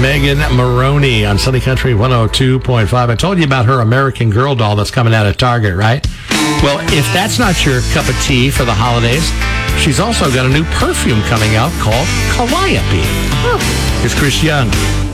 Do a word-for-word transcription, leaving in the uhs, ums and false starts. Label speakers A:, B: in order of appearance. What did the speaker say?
A: Megan Maroney on Sunny Country one oh two point five. I told you about her American Girl doll that's coming out of Target, right? Well, if that's not your cup of tea for the holidays, she's also got a new perfume coming out called Calliope. It's Chris Young.